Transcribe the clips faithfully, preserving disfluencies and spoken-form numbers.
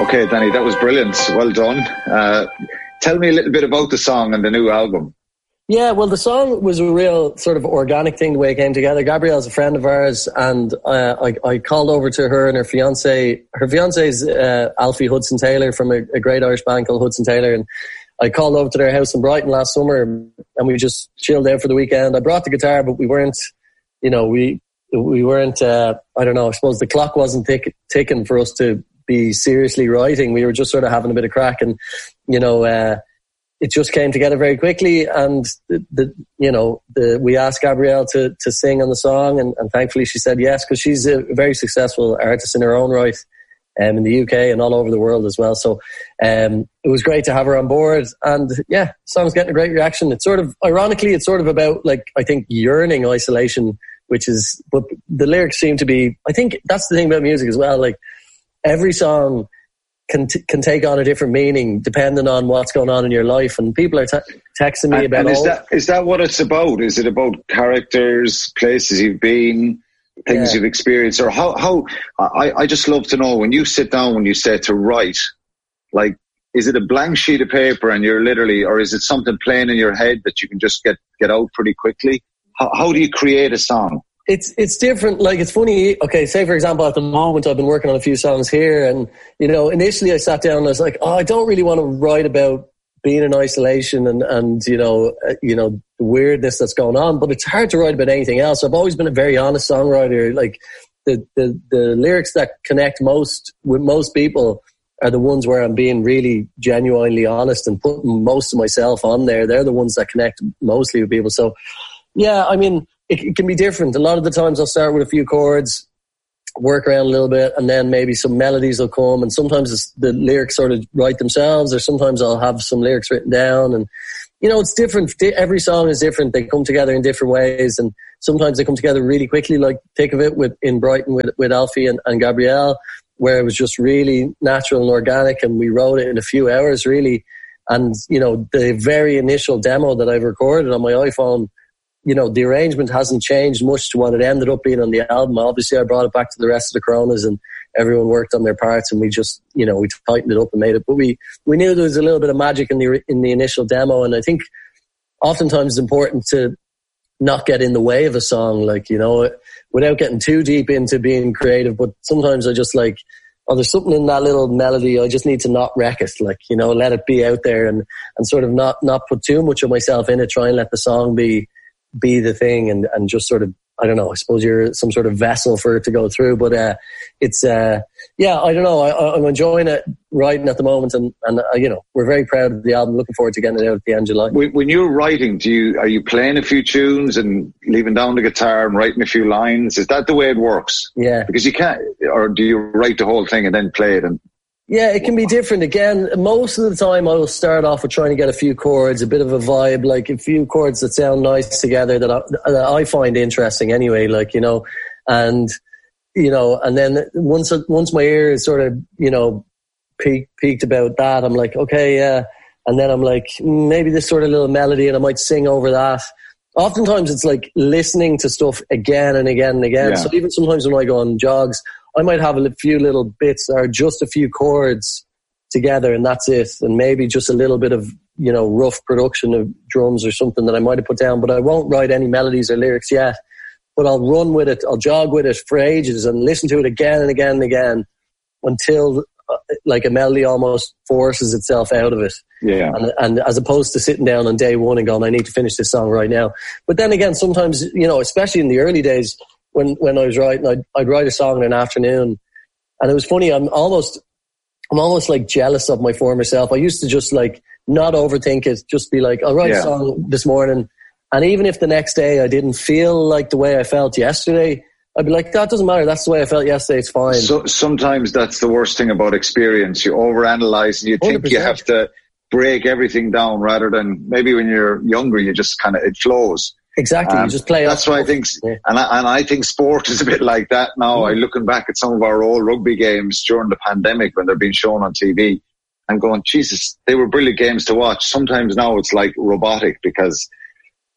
Okay, Danny, that was brilliant. Well done. Uh, tell me a little bit about the song and the new album. Yeah, well, the song was a real sort of organic thing, the way it came together. Gabrielle's a friend of ours, and uh, I, I called over to her and her fiance. Her fiance's uh, Alfie Hudson Taylor from a, a great Irish band called Hudson Taylor, and I called over to their house in Brighton last summer, and we just chilled out for the weekend. I brought the guitar, but we weren't, you know, we we weren't. Uh, I don't know. I suppose the clock wasn't tick, ticking for us to be seriously writing. We were just sort of having a bit of crack, and you know. Uh, It just came together very quickly, and the, the you know the, we asked Gabrielle to to sing on the song, and, and thankfully she said yes, because she's a very successful artist in her own right, um, in the U K and all over the world as well. So um, it was great to have her on board, and yeah, the song's getting a great reaction. It's sort of ironically, it's sort of about like I think yearning isolation, which is, but the lyrics seem to be. I think that's the thing about music as well. Like every song can t- can take on a different meaning depending on what's going on in your life, and people are te- texting me and, about and is all that is that what it's about? Is it about characters, places you've been, things yeah. you've experienced, or how how I, I just love to know when you sit down, when you say to write, like is it a blank sheet of paper and you're literally, or is it something playing in your head that you can just get get out pretty quickly? How, how do you create a song? It's it's different. Like, it's funny. Okay, say, for example, at the moment, I've been working on a few songs here. And, you know, initially I sat down and I was like, oh, I don't really want to write about being in isolation and, and you know, uh, you know, the weirdness that's going on. But it's hard to write about anything else. I've always been a very honest songwriter. Like, the, the, the lyrics that connect most with most people are the ones where I'm being really genuinely honest and putting most of myself on there. They're the ones that connect mostly with people. So, yeah, I mean, It, it can be different. A lot of the times I'll start with a few chords, work around a little bit, and then maybe some melodies will come. And sometimes it's, the lyrics sort of write themselves, or sometimes I'll have some lyrics written down. And, you know, it's different. Every song is different. They come together in different ways. And sometimes they come together really quickly, like Think of It with, in Brighton with, with Alfie and, and Gabrielle, where it was just really natural and organic. And we wrote it in a few hours, really. And, you know, the very initial demo that I've recorded on my iPhone, you know, the arrangement hasn't changed much to what it ended up being on the album. Obviously, I brought it back to the rest of the Coronas and everyone worked on their parts, and we just, you know, we tightened it up and made it. But we, we knew there was a little bit of magic in the in the initial demo, and I think oftentimes it's important to not get in the way of a song, like, you know, without getting too deep into being creative. But sometimes I just like, oh, there's something in that little melody, I just need to not wreck it, like, you know, let it be out there and, and sort of not, not put too much of myself in it, try and let the song be be the thing, and, and just sort of, I don't know, I suppose you're some sort of vessel for it to go through. But uh, it's, uh, yeah, I don't know. I, I'm enjoying it writing at the moment, and, and uh, you know, we're very proud of the album. Looking forward to getting it out at the end of July. When you're writing, do you are you playing a few tunes and leaving down the guitar and writing a few lines? Is that the way it works? Yeah. Because you can't, or do you write the whole thing and then play it? And yeah, it can be different. Again, most of the time I will start off with trying to get a few chords, a bit of a vibe, like a few chords that sound nice together that I, that I find interesting anyway, like, you know, and, you know, and then once, once my ear is sort of, you know, peak, peaked about that, I'm like, okay, yeah. And then I'm like, maybe this sort of little melody, and I might sing over that. Oftentimes it's like listening to stuff again and again and again. Yeah. So even sometimes when I go on jogs, I might have a few little bits or just a few chords together, and that's it. And maybe just a little bit of, you know, rough production of drums or something that I might have put down, but I won't write any melodies or lyrics yet. But I'll run with it, I'll jog with it for ages and listen to it again and again and again until uh, like a melody almost forces itself out of it. Yeah. And, and as opposed to sitting down on day one and going, I need to finish this song right now. But then again, sometimes, you know, especially in the early days, When when I was writing, I'd, I'd write a song in an afternoon, and it was funny. I'm almost, I'm almost like jealous of my former self. I used to just like not overthink it, just be like, I'll write yeah. a song this morning, and even if the next day I didn't feel like the way I felt yesterday, I'd be like, that doesn't matter. That's the way I felt yesterday. It's fine. So sometimes that's the worst thing about experience. You overanalyze, and you think one hundred percent you have to break everything down, rather than maybe when you're younger, you just kind of it flows. Exactly, um, you just play. That's why I think, yeah. and I, and I think sport is a bit like that now. Mm. I'm looking back at some of our old rugby games during the pandemic when they're being shown on T V. I'm going, Jesus, they were brilliant games to watch. Sometimes now it's like robotic because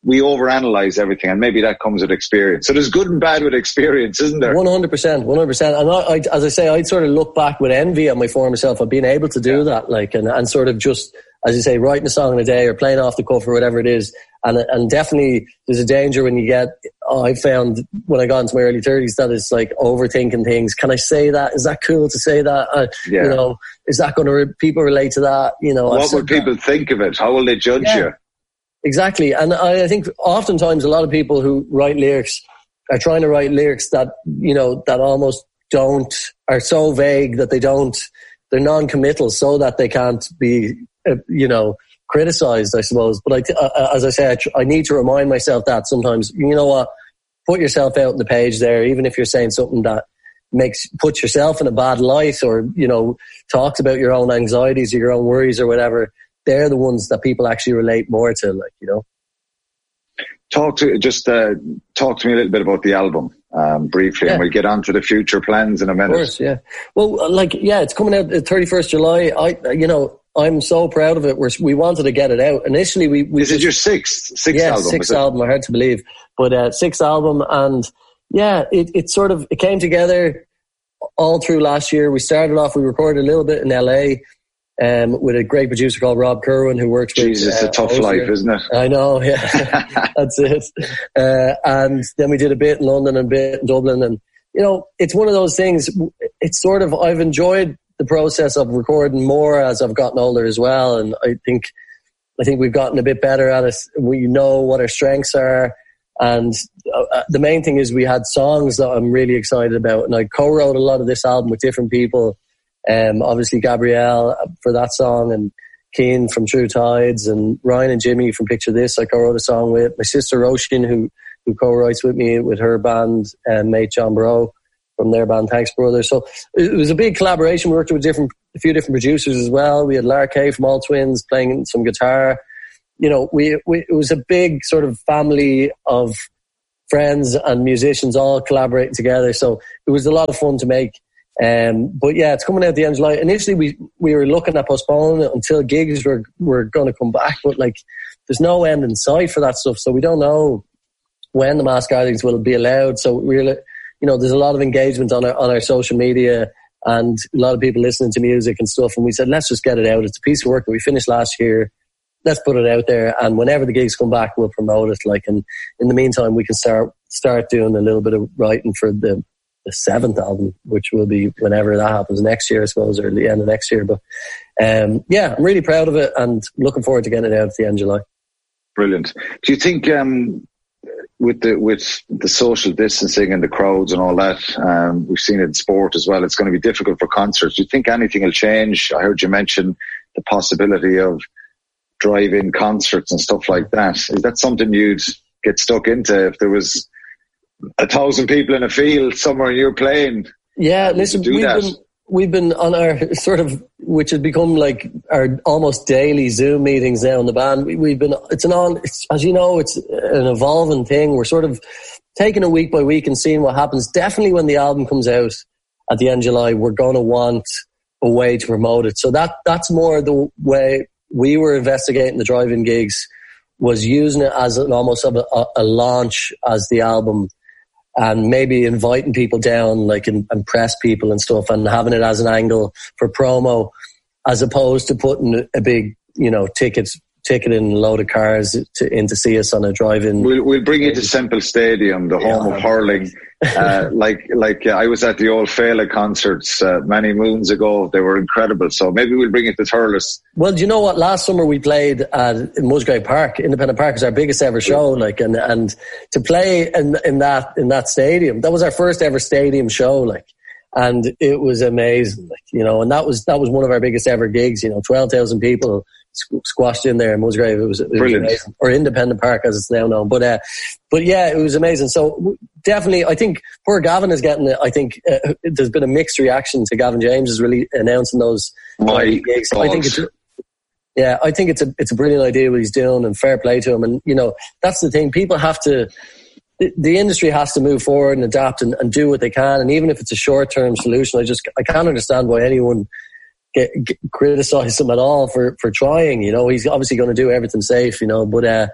we overanalyze everything, and maybe that comes with experience. So there's good and bad with experience, isn't there? one hundred percent, one hundred percent. And I, I, as I say, I'd sort of look back with envy at my former self of being able to do yeah. that, like, and, and sort of just, as you say, writing a song in a day or playing off the cuff or whatever it is. And, and definitely there's a danger when you get, oh, I found when I got into my early thirties that it's like overthinking things. Can I say that? Is that cool to say that? Uh, yeah. You know, is that going to, re- people relate to that? You know, what will people that. think of it? How will they judge yeah. you? Exactly. And I, I think oftentimes a lot of people who write lyrics are trying to write lyrics that, you know, that almost don't, are so vague that they don't, they're non-committal so that they can't be, uh, you know, criticized, I suppose. But I t- uh, as I say, I, tr- I need to remind myself that sometimes, you know what, put yourself out on the page there, even if you're saying something that makes, puts yourself in a bad light or, you know, talks about your own anxieties or your own worries or whatever. They're the ones that people actually relate more to, like, you know. Talk to, just uh, talk to me a little bit about the album, um, briefly, yeah. and we'll get on to the future plans in a minute. Of course, yeah. Well, like, yeah, it's coming out the thirty-first of July. I, you know, I'm so proud of it. We're, we wanted to get it out. Initially, we... we this just, is your sixth, sixth yeah, album? Yeah, sixth album, I hard to believe. But uh, sixth album, and yeah, it, it sort of, it came together all through last year. We started off, we recorded a little bit in L A, Um, with a great producer called Rob Kerwin who works with... Jesus, it's uh, a tough Ozier. life, isn't it? I know, yeah. That's it. Uh, and then we did a bit in London and a bit in Dublin. And, you know, it's one of those things, it's sort of, I've enjoyed the process of recording more as I've gotten older as well. And I think, I think we've gotten a bit better at it. We know what our strengths are. And uh, the main thing is we had songs that I'm really excited about. And I co-wrote a lot of this album with different people. Um, obviously Gabrielle for that song, and Keane from True Tides, and Ryan and Jimmy from Picture This I co-wrote a song with. My sister Roisin, who who co-writes with me with her band, um, mate John Bro from their band Thanks Brothers. So it was a big collaboration. We worked with different a few different producers as well. We had Lara Kay from All Twins playing some guitar. You know, we, we it was a big sort of family of friends and musicians all collaborating together. So it was a lot of fun to make. Um, but yeah, it's coming out at the end of July. Initially, we, we were looking at postponing it until gigs were, were going to come back, but like, there's no end in sight for that stuff. So we don't know when the mass gatherings will be allowed. So we're, you know, there's a lot of engagement on our, on our social media and a lot of people listening to music and stuff. And we said, let's just get it out. It's a piece of work that we finished last year. Let's put it out there. And whenever the gigs come back, we'll promote it. Like, and in the meantime, we can start, start doing a little bit of writing for the, the seventh album, which will be whenever that happens next year, I suppose, or the end of next year. But um, yeah, I'm really proud of it and looking forward to getting it out at the end of July. Brilliant. Do you think um, with the with the social distancing and the crowds and all that, um, we've seen it in sport as well, it's going to be difficult for concerts. Do you think anything will change? I heard you mention the possibility of drive-in concerts and stuff like that. Is that something you'd get stuck into if there was a thousand people in a field somewhere you're playing? Yeah, listen, we've that? been we've been on our sort of, which has become like our almost daily Zoom meetings now in the band. We, we've been, it's an on, it's, as you know, it's an evolving thing. We're sort of taking it week by week and seeing what happens. Definitely when the album comes out at the end of July, we're going to want a way to promote it. So that that's more the way we were investigating the drive-in gigs, was using it as an almost a, a launch as the album, and maybe inviting people down, like, and, and press people and stuff, and having it as an angle for promo, as opposed to putting a big, you know, tickets, ticket in a load of cars to, in to see us on a drive-in. We'll, we'll bring you to Semple Stadium, the home yeah, of hurling. uh, like, like uh, I was at the old Fela concerts uh, many moons ago. They were incredible. So maybe we'll bring it to Thurles. Well, do you know what? Last summer we played at Musgrave Park. Independent Park was our biggest ever show. Like, and and to play in in that in that stadium, that was our first ever stadium show. Like, and it was amazing. Like, you know, and that was that was one of our biggest ever gigs. You know, twelve thousand people squashed in there in Musgrave. It was, it was amazing. Or Independent Park as it's now known. But uh, but yeah, it was amazing. So definitely, I think poor Gavin is getting it. I think uh, there's been a mixed reaction to Gavin James is really announcing those My gigs. I think it's yeah, I think it's a it's a brilliant idea what he's doing, and fair play to him. And you know, that's the thing. People have to. The, the industry has to move forward and adapt and, and do what they can. And even if it's a short term solution, I just I can't understand why anyone Get, get, criticize him at all for, for trying. You know, he's obviously going to do everything safe, you know, but uh,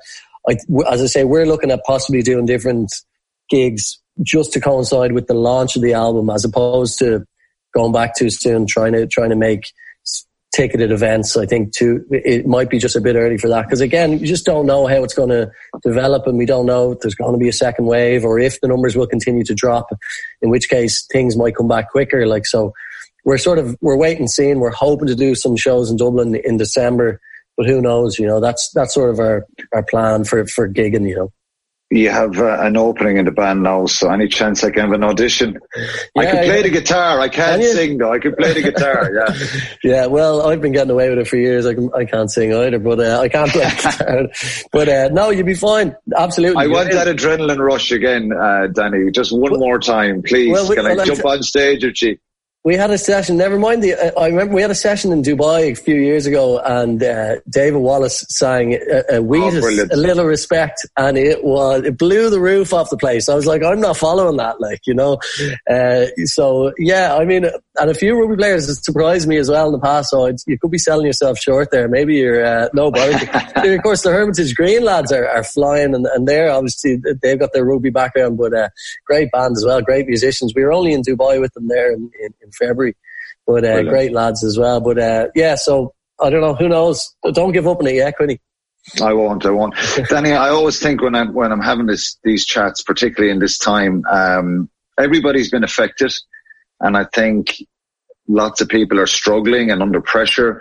I, as I say, we're looking at possibly doing different gigs just to coincide with the launch of the album, as opposed to going back too soon, trying to trying to make ticketed events. I think too, it might be just a bit early for that, because again, you just don't know how it's going to develop, and we don't know if there's going to be a second wave or if the numbers will continue to drop, in which case things might come back quicker. Like, so we're sort of, we're waiting and seeing. We're hoping to do some shows in Dublin in December, but who knows, you know, that's, that's sort of our, our plan for, for gigging, you know. You have uh, an opening in the band now, so any chance I can have an audition? Yeah, I can play yeah. the guitar. I can't can sing though. I can play the guitar. Yeah. Yeah. Well, I've been getting away with it for years. I can, I can't sing either, but uh, I can't play guitar. But uh, no, you'll be fine. Absolutely. I want that adrenaline rush again, uh, Danny. Just one well, more time, please. Well, we, can well, I jump t- on stage with you? We had a session, never mind the, uh, I remember we had a session in Dubai a few years ago, and uh, David Wallace sang uh, uh, Wheatus, oh, A Little Respect, and it was, it blew the roof off the place. I was like, I'm not following that, like, you know. Uh, so, yeah, I mean, and a few rugby players have surprised me as well in the past, so it's, you could be selling yourself short there. Maybe you're, uh, no, but of course the Hermitage Green lads are, are flying, and, and they're obviously, they've got their rugby background, but uh, great band as well, great musicians. We were only in Dubai with them there in, in, in February, but uh, great lads as well. But uh, yeah, so I don't know, who knows? Don't give up on it yet, Quinny. I won't, I won't. Danny, I always think when I'm when I'm having this these chats, particularly in this time, um, everybody's been affected, and I think lots of people are struggling and under pressure.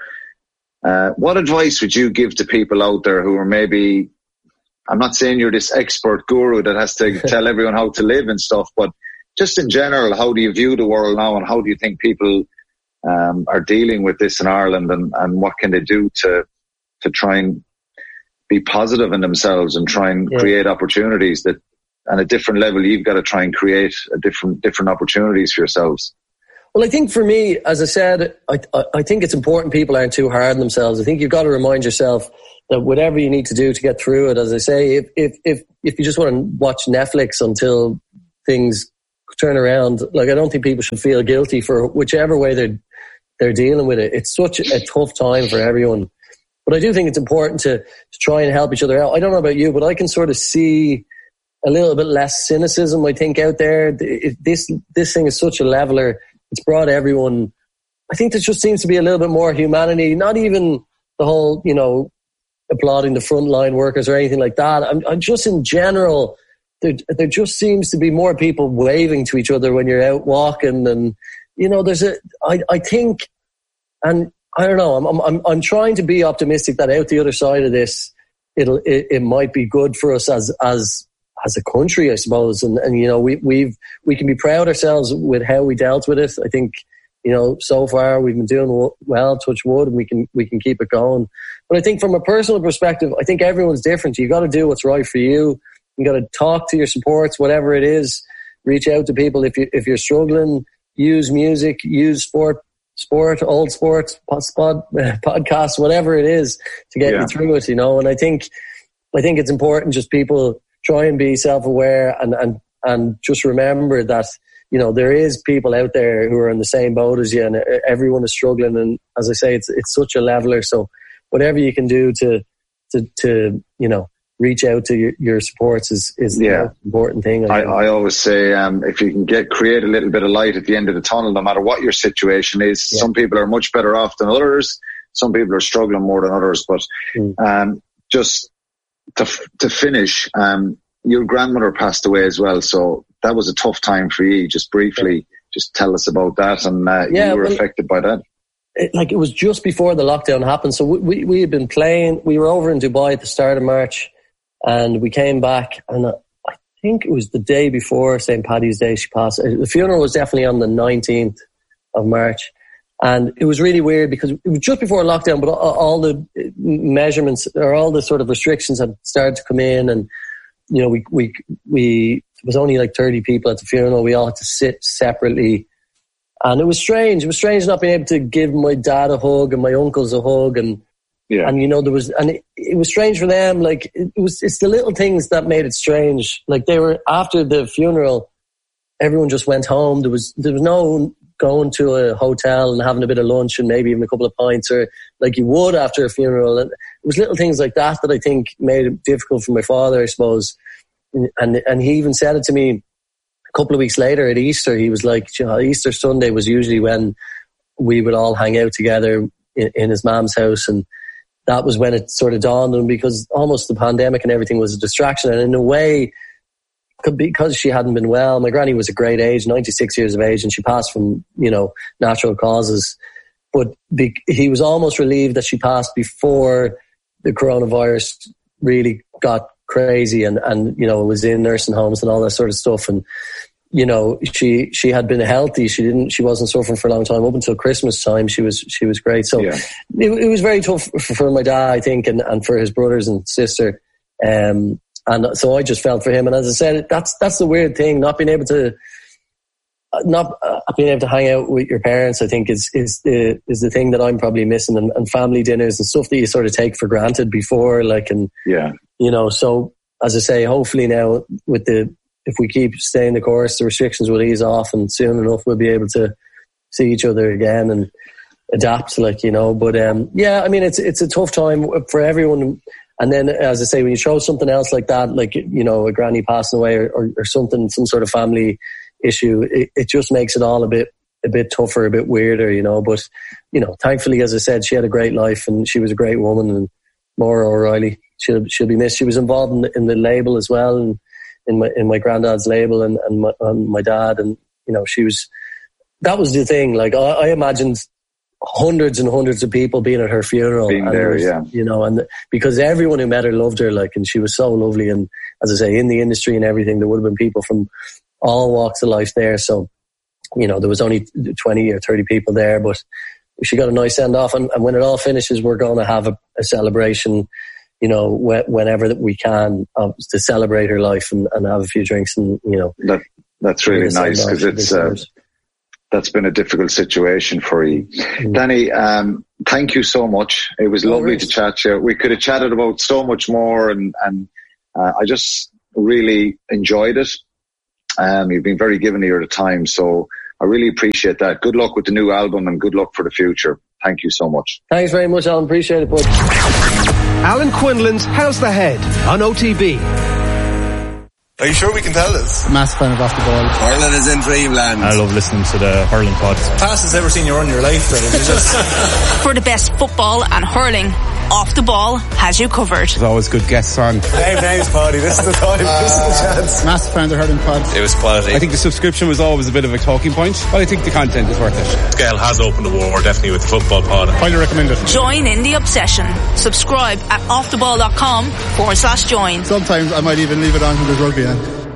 Uh, what advice would you give to people out there who are maybe, I'm not saying you're this expert guru that has to tell everyone how to live and stuff, but just in general, how do you view the world now, and how do you think people um, are dealing with this in Ireland, and, and what can they do to to try and be positive in themselves and try and yeah. create opportunities that, on a different level, you've got to try and create a different different opportunities for yourselves? Well, I think for me, as I said, I, I think it's important people aren't too hard on themselves. I think you've got to remind yourself that whatever you need to do to get through it, as I say, if if if, if you just want to watch Netflix until things turn around, like, I don't think people should feel guilty for whichever way they're they're dealing with it. It's such a tough time for everyone, but I do think it's important to, to try and help each other out. I don't know about you, but I can sort of see a little bit less cynicism, I think, out there. It, this this thing is such a leveler. It's brought everyone. I think there just seems to be a little bit more humanity. Not even the whole, you know, applauding the frontline workers or anything like that. I'm, I'm just in general. There, there just seems to be more people waving to each other when you're out walking, and you know, there's a. I, I think, and I don't know. I'm, I'm, I'm trying to be optimistic that out the other side of this, it'll, it, it might be good for us as, as, as a country, I suppose. And, and you know, we, we've, we can be proud ourselves with how we dealt with it. I think, you know, so far we've been doing well, touch wood, and we can, we can keep it going. But I think from a personal perspective, I think everyone's different. You got to do what's right for you. You got to talk to your supports, whatever it is. Reach out to people if you if you're struggling. Use music, use sport, sport, old sports, pod, pod, podcasts, whatever it is to get yeah. you through it. You know, and I think I think it's important just people try and be self-aware and and and just remember that, you know, there is people out there who are in the same boat as you, and everyone is struggling. And as I say, it's it's such a leveler. So whatever you can do to to to you know, reach out to your, your supports is, is yeah. the most important thing. I, I, I always say, um, if you can get create a little bit of light at the end of the tunnel, no matter what your situation is. Yeah. Some people are much better off than others. Some people are struggling more than others. But mm. um, just to to finish, um, your grandmother passed away as well, so that was a tough time for you. Just briefly, yeah. just tell us about that, and uh, yeah, you were well, affected by that. It, like, it was just before the lockdown happened, so we, we we had been playing. We were over in Dubai at the start of March. And we came back, and I think it was the day before Saint Paddy's Day she passed. The funeral was definitely on the nineteenth of March. And it was really weird because it was just before lockdown, but all the measurements or all the sort of restrictions had started to come in. And, you know, we, we, we, it was only like thirty people at the funeral. We all had to sit separately. And it was strange. It was strange not being able to give my dad a hug and my uncles a hug, and, Yeah. And, you know, there was, and it, it was strange for them. Like, it was, it's the little things that made it strange. Like, they were, after the funeral, everyone just went home. There was, there was no going to a hotel and having a bit of lunch and maybe even a couple of pints, or like you would after a funeral. And it was little things like that that I think made it difficult for my father, I suppose. And and he even said it to me a couple of weeks later at Easter. He was like, you know, Easter Sunday was usually when we would all hang out together in, in his mom's house, and that was when it sort of dawned on him, because almost the pandemic and everything was a distraction. And in a way, because she hadn't been well, my granny was a great age, ninety-six years of age, and she passed from, you know, natural causes. But be, he was almost relieved that she passed before the coronavirus really got crazy and, and, you know, was in nursing homes and all that sort of stuff. And, you know, she, she had been healthy. She didn't, she wasn't suffering for a long time. Up until Christmas time, she was, she was great. So yeah. it, it was very tough for, for my dad, I think, and, and for his brothers and sister. Um, and so I just felt for him. And as I said, that's, that's the weird thing, not being able to, not uh, being able to hang out with your parents, I think is, is the, is the thing that I'm probably missing, and, and family dinners and stuff that you sort of take for granted before, like, and, yeah, you know, so as I say, hopefully now with the, if we keep staying the course, the restrictions will ease off, and soon enough we'll be able to see each other again and adapt, like, you know. But um, yeah, I mean, it's it's a tough time for everyone. And then, as I say, when you throw something else like that, like, you know, a granny passing away or, or, or something, some sort of family issue, it, it just makes it all a bit a bit tougher, a bit weirder, you know. But, you know, thankfully, as I said, she had a great life and she was a great woman. And Maura O'Reilly, she'll she'll be missed. She was involved in the, in the label as well, and in my in my granddad's label, and, and, my, and my dad, and, you know, she was, that was the thing. Like, I, I imagined hundreds and hundreds of people being at her funeral, being and there, was, yeah, you know, and the, because everyone who met her loved her, like, and she was so lovely. And as I say, in the industry and everything, there would have been people from all walks of life there. So, you know, there was only twenty or thirty people there, but she got a nice send off. And, and when it all finishes, we're going to have a, a celebration, you know, wh- whenever that we can, uh, to celebrate her life and, and have a few drinks, and, you know. That, that's really nice, because it's, uh, that's been a difficult situation for you. Mm. Danny, um, thank you so much. It was no lovely worries. to chat to you. We could have chatted about so much more, and, and uh, I just really enjoyed it. Um, you've been very giving here at the time, so I really appreciate that. Good luck with the new album, and good luck for the future. Thank you so much. Thanks very much, Alan. Appreciate it, bud. Alan Quinlan's How's the Head on O T B. Are you sure we can tell this? Massive fan of Off the Ball. Ireland is in dreamland. I love listening to the hurling pods. Fastest ever seen you run in your life, really. Just... For the best football and hurling, Off the Ball has you covered. There's always good guests on. Hey, thanks, Paddy. This is the time. Uh, this is the chance. Massive fan of the hurling pods. It was quality. I think the subscription was always a bit of a talking point, but I think the content is worth it. Gael has opened the war, definitely, with the football pod. Highly recommend it. Join in the obsession. Subscribe at offtheball.com forward slash join. Sometimes I might even leave it on when there's rugby on.